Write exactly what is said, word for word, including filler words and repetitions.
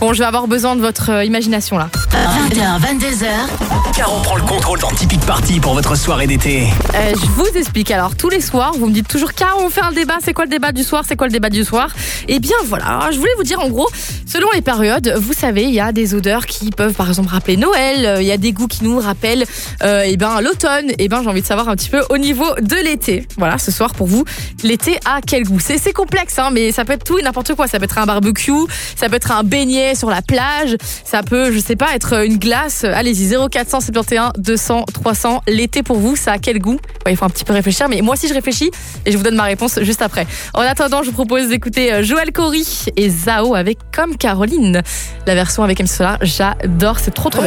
Bon, je vais avoir besoin de votre euh, imagination là. vingt et un vingt-deux heures. Caro prend le contrôle dans Typique Party pour votre soirée d'été. Euh, je vous explique. Alors, tous les soirs, vous me dites toujours, Caro, on fait un débat. C'est quoi le débat du soir? C'est quoi le débat du soir? Eh bien, voilà. Alors, je voulais vous dire, en gros, selon les périodes, vous savez, il y a des odeurs qui peuvent, par exemple, rappeler Noël. Il y a des goûts qui nous rappellent euh, eh ben, l'automne. Eh ben, j'ai envie de savoir un petit peu au niveau de l'été. Voilà, ce soir, pour vous, l'été a quel goût? C'est, c'est complexe, hein, mais ça peut être tout et n'importe quoi. Ça peut être un barbecue, ça peut être un beignet sur la plage, ça peut, je sais pas, être une glace. Allez-y, zéro quatre cent soixante et un deux cents trois cents. L'été pour vous, ça a quel goût? Ouais, il faut un petit peu réfléchir, mais moi aussi je réfléchis et je vous donne ma réponse juste après. En attendant, je vous propose d'écouter Joël Corry et Zao avec Comme Caroline. La version avec M. Solar, j'adore, c'est trop trop bien.